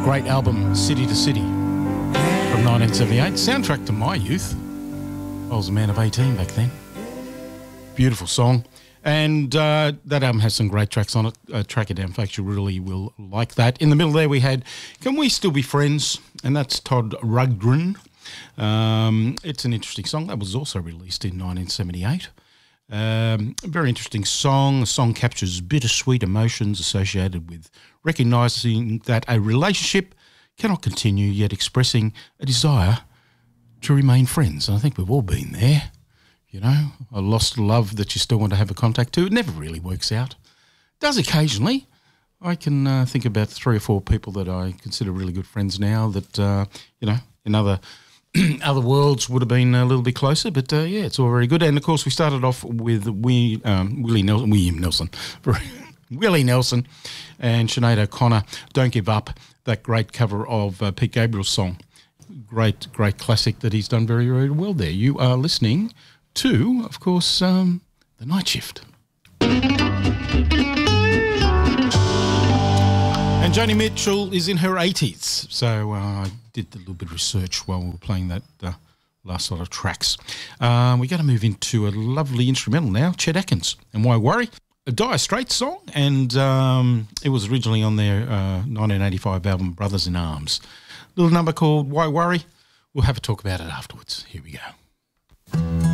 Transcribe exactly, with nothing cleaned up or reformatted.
great album City to City from nineteen seventy-eight, soundtrack to my youth. I was a man of eighteen back then. Beautiful song. And uh, that album has some great tracks on it. Uh, track it down, folks. You really will like that. In the middle there we had Can We Still Be Friends? And that's Todd Rundgren. Um, it's an interesting song. That was also released in nineteen seventy-eight. Um, a very interesting song. The song captures bittersweet emotions associated with recognising that a relationship cannot continue, yet expressing a desire to remain friends. And I think we've all been there. You know, a lost love that you still want to have a contact to. It never really works out. Does occasionally. I can uh, think about three or four people that I consider really good friends now that, uh, you know, in other other worlds would have been a little bit closer. But, uh, yeah, it's all very good. And, of course, we started off with we, um, Willie Nelson, William Nelson, Willie Nelson and Sinead O'Connor, Don't Give Up, that great cover of uh, Pete Gabriel's song. Great, great classic that he's done very, very well there. You are listening to, of course, um, The Night Shift. And Joni Mitchell is in her eighties, so uh, I did a little bit of research while we were playing that uh, last lot of tracks. Um, we're going to move into a lovely instrumental now, Chet Atkins, and Why Worry? A Dire Straits song, and um, it was originally on their uh, nineteen eighty-five album Brothers in Arms. Little number called Why Worry? We'll have a talk about it afterwards. Here we go.